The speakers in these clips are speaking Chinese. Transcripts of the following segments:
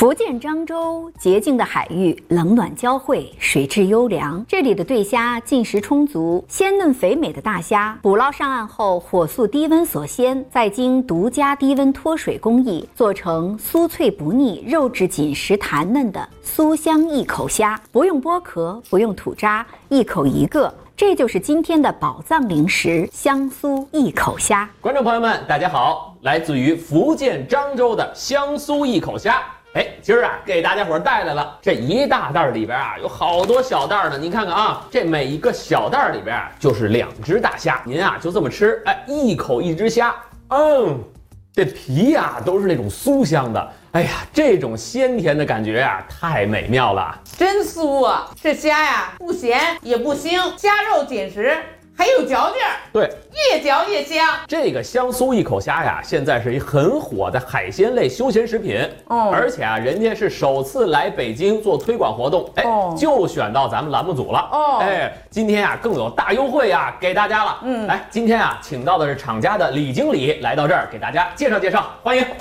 福建漳州洁净的海域，冷暖交汇，水质优良。这里的对虾进食充足，鲜嫩肥美的大虾捕捞上岸后，火速低温锁鲜，再经独家低温脱水工艺，做成酥脆不腻、肉质紧实弹嫩的酥香一口虾。不用剥壳，不用吐渣，一口一个。这就是今天的宝藏零食——香酥一口虾。 观众朋友们，大家好！来自于福建漳州的香酥一口虾。今儿给大家伙带来了这一大袋里边有好多小袋呢。您看看啊，这每一个小袋里边就是2只大虾，您就这么吃，一口一只虾，这皮都是那种酥香的，这种鲜甜的感觉太美妙了， 真酥啊！这虾不咸也不腥，虾肉紧实。还有嚼劲儿， 对， 越嚼越香。 这个香酥一口虾现在是一很火的海鲜类休闲食品，而且人家是首次来北京做推广活动，就选到咱们栏目组了，今天更有大优惠给大家了，来，今天请到的是厂家的李经理来到这儿给大家介绍介绍，欢迎。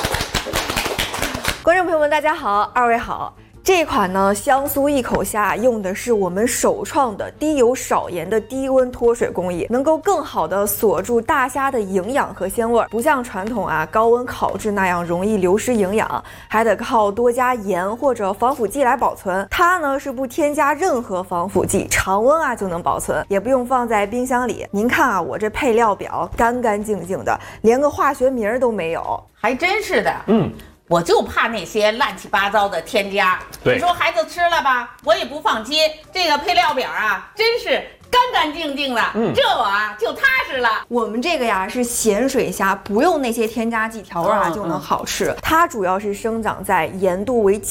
观众朋友们，大家好，二位好。这款呢香酥一口虾用的是我们首创的低油少盐的低温脱水工艺，能够更好的锁住大虾的营养和鲜味，不像传统高温烤制那样容易流失营养，还得靠多加盐或者防腐剂来保存。它呢是不添加任何防腐剂，常温就能保存，也不用放在冰箱里。您看我这配料表干干净净的，连个化学名都没有， 还真是的。我就怕那些乱七八糟的添加。你说孩子吃了吧，我也不放心。这个配料表真是干干净净的，这我就踏实了。 我们这个是咸水虾，不用那些添加剂调味就能好吃。它主要是生长在盐度为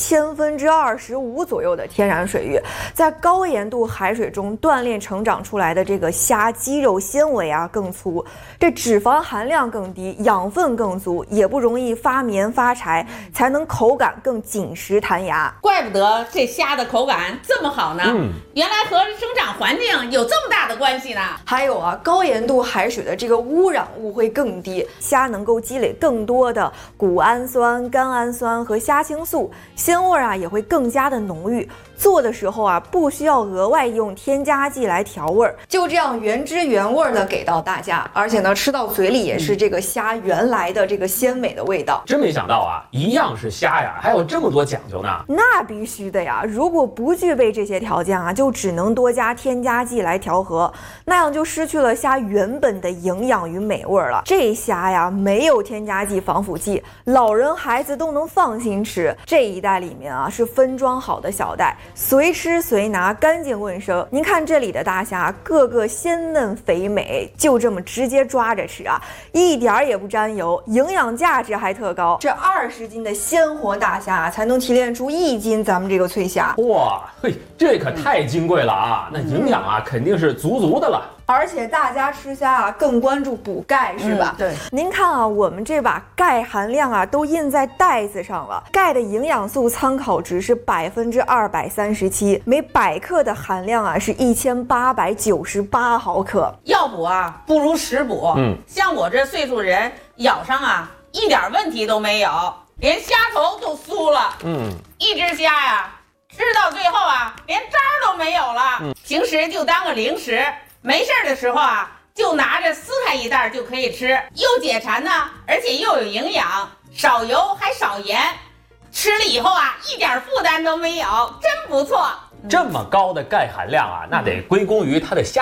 25%左右的天然水域，在高盐度海水中锻炼成长出来的这个虾肌肉纤维更粗，这脂肪含量更低，养分更足，也不容易发黏发柴，才能口感更紧实弹牙。 怪不得这虾的口感这么好呢，原来和生长环境有这么大的关系呢。 还有高盐度海水的这个污染物会更低，虾能够积累更多的谷氨酸、甘氨酸和虾青素，鲜味也会更加的浓郁。做的时候不需要额外用添加剂来调味，就这样原汁原味的给到大家，而且呢吃到嘴里也是这个虾原来的这个鲜美的味道。 真没想到一样是虾还有这么多讲究呢。 那必须的呀，如果不具备这些条件就只能多加添加剂来调和，那样就失去了虾原本的营养与美味了。这虾没有添加剂防腐剂，老人孩子都能放心吃。这一袋里面是分装好的小袋，随吃随拿，干净卫生。您看这里的大虾个个鲜嫩肥美，就这么直接抓着吃一点也不沾油，营养价值还特高。这20斤的鲜活大虾才能提炼出1斤咱们这个脆虾。 哇，这可太金贵了那营养肯定是足足的了。 而且大家吃虾更关注补钙是吧？ 对。 您看我们这把钙含量都印在袋子上了。钙的营养素参考值是237%，每100克的含量是1898毫克。 要补不如食补。像我这岁数人咬上一点问题都没有，连虾头都酥了。一只虾吃到最后连渣都没有了。平时就当个零食。没事的时候就拿着撕开一袋就可以吃，又解馋呢，而且又有营养，少油还少盐，吃了以后一点负担都没有，真不错。 这么高的钙含量那得归功于它的虾